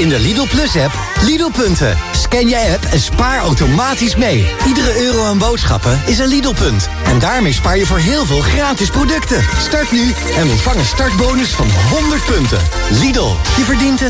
in de Lidl Plus-app Lidl-punten. Scan je app en spaar automatisch mee. Iedere euro aan boodschappen is een Lidl-punt. En daarmee spaar je voor heel veel gratis producten. Start nu en ontvang een startbonus van 100 punten. Lidl, je verdient het.